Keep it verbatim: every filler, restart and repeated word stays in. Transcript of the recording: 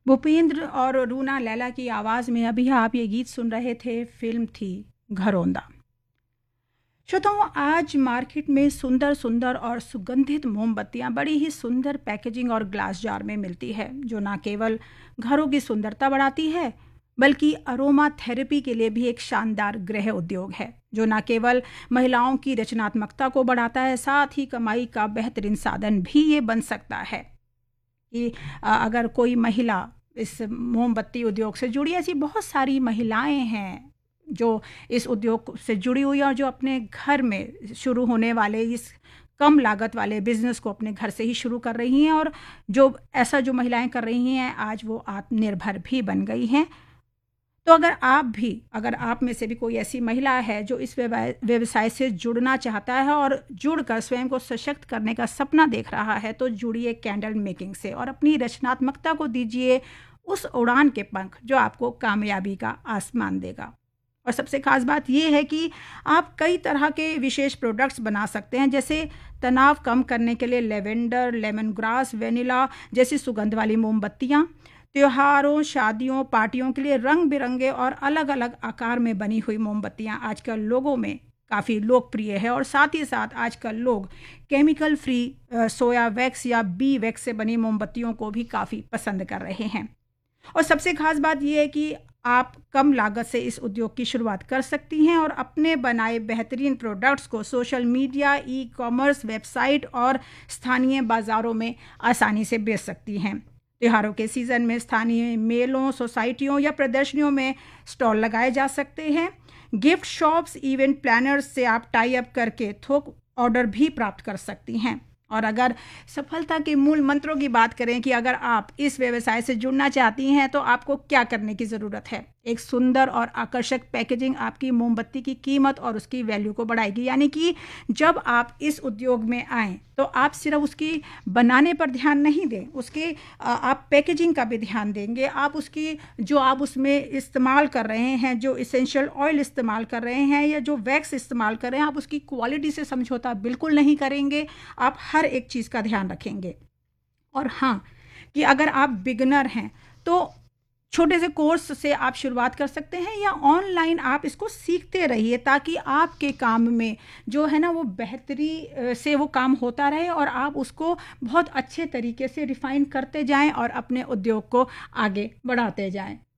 भूपेंद्र और रूना लैला की आवाज़ में अभी आप ये गीत सुन रहे थे, फिल्म थी घरौंदा। श्रोताओं, आज मार्केट में सुंदर सुंदर और सुगंधित मोमबत्तियां बड़ी ही सुंदर पैकेजिंग और ग्लास जार में मिलती है, जो ना केवल घरों की सुंदरता बढ़ाती है बल्कि अरोमा थेरेपी के लिए भी एक शानदार गृह उद्योग है, जो ना केवल महिलाओं की रचनात्मकता को बढ़ाता है, साथ ही कमाई का बेहतरीन साधन भी ये बन सकता है। कि अ, अगर कोई महिला इस मोमबत्ती उद्योग से जुड़ी, ऐसी बहुत सारी महिलाएं हैं जो इस उद्योग से जुड़ी हुई हैं और जो अपने घर में शुरू होने वाले इस कम लागत वाले बिजनेस को अपने घर से ही शुरू कर रही हैं, और जो ऐसा जो महिलाएं कर रही हैं आज वो आत्मनिर्भर भी बन गई हैं। तो अगर आप भी अगर आप में से भी कोई ऐसी महिला है जो इस व्यवसाय व्यवसाय से जुड़ना चाहता है और जुड़कर स्वयं को सशक्त करने का सपना देख रहा है, तो जुड़िए कैंडल मेकिंग से और अपनी रचनात्मकता को दीजिए उस उड़ान के पंख जो आपको कामयाबी का आसमान देगा। और सबसे खास बात यह है कि आप कई तरह के विशेष प्रोडक्ट्स बना सकते हैं, जैसे तनाव कम करने के लिए लेवेंडर, लेमन ग्रास, वेनिला जैसी सुगंध वाली मोमबत्तियाँ, त्योहारों, शादियों, पार्टियों के लिए रंग बिरंगे और अलग अलग आकार में बनी हुई मोमबत्तियाँ आजकल लोगों में काफ़ी लोकप्रिय है। और साथ ही साथ आजकल लोग केमिकल फ्री सोया वैक्स या बी वैक्स से बनी मोमबत्तियों को भी काफ़ी पसंद कर रहे हैं। और सबसे खास बात यह है कि आप कम लागत से इस उद्योग की शुरुआत कर सकती हैं और अपने बनाए बेहतरीन प्रोडक्ट्स को social media, e commerce, website और स्थानीय बाज़ारों में आसानी से बेच सकती हैं। त्योहारों के सीज़न में स्थानीय मेलों, सोसाइटियों या प्रदर्शनियों में स्टॉल लगाए जा सकते हैं। गिफ्ट शॉप्स, इवेंट प्लानर्स से आप टाई अप करके थोक ऑर्डर भी प्राप्त कर सकती हैं। और अगर सफलता के मूल मंत्रों की बात करें कि अगर आप इस व्यवसाय से जुड़ना चाहती हैं तो आपको क्या करने की ज़रूरत है। एक सुंदर और आकर्षक पैकेजिंग आपकी मोमबत्ती की कीमत और उसकी वैल्यू को बढ़ाएगी। यानी कि जब आप इस उद्योग में आएँ तो आप सिर्फ उसकी बनाने पर ध्यान नहीं दें, उसकी आप पैकेजिंग का भी ध्यान देंगे। आप उसकी जो आप उसमें इस्तेमाल कर रहे हैं, जो इसेंशियल ऑयल इस्तेमाल कर रहे हैं या जो वैक्स इस्तेमाल कर रहे हैं, आप उसकी क्वालिटी से समझौता बिल्कुल नहीं करेंगे। आप हर एक चीज़ का ध्यान रखेंगे। और हाँ, कि अगर आप बिगिनर हैं तो छोटे से कोर्स से आप शुरुआत कर सकते हैं या ऑनलाइन आप इसको सीखते रहिए, ताकि आपके काम में जो है ना वो बेहतरी से वो काम होता रहे और आप उसको बहुत अच्छे तरीके से रिफाइन करते जाएं और अपने उद्योग को आगे बढ़ाते जाएं।